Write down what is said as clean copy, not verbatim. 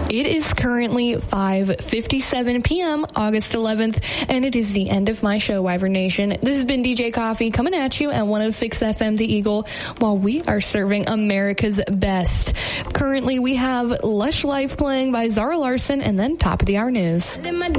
It is currently 5:57 p.m., August 11th, and it is the end of my show, Wyvern Nation. This has been DJ Coffee coming at you at 106 FM The Eagle while we are serving America's best. Currently, we have Lush Life playing by Zara Larson and then Top of the Hour News.